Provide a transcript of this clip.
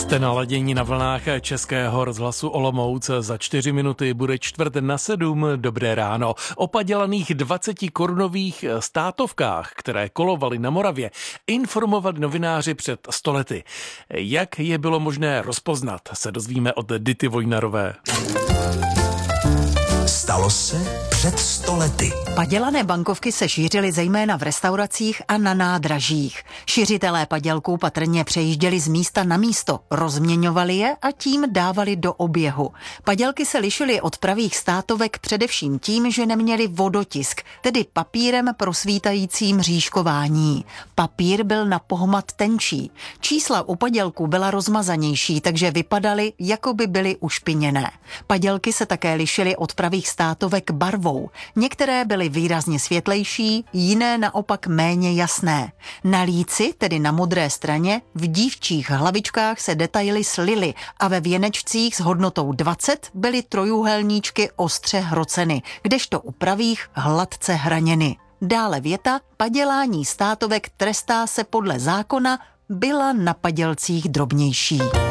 Jste naladění na vlnách Českého rozhlasu Olomouc. Za 4 minuty bude 6:45. Dobré ráno. O padělaných 20korunových státovkách, které kolovaly na Moravě, informovali novináři před 100 lety. Jak je bylo možné rozpoznat, se dozvíme od Dity Vojnarové. Stalo se před 100 lety. Padělané bankovky se šířily zejména v restauracích a na nádražích. Šiřitelé padělků patrně přejížděli z místa na místo, rozměňovali je a tím dávali do oběhu. Padělky se lišily od pravých státovek především tím, že neměly vodotisk, tedy papírem prosvítajícím řížkování. Papír byl na pohmat tenčí. Čísla u padělků byla rozmazanější, takže vypadaly, jako by byly ušpiněné. Padělky se také lišily od pravých státovek barvou. Některé byly výrazně světlejší, jiné naopak méně jasné. Na líci, tedy na modré straně, v dívčích hlavičkách se detaily slily a ve věnečcích s hodnotou 20 byly trojúhelníčky ostře hroceny, kdežto u pravých hladce hraněny. Dále věta: padělání státovek trestá se podle zákona, byla na padělcích drobnější.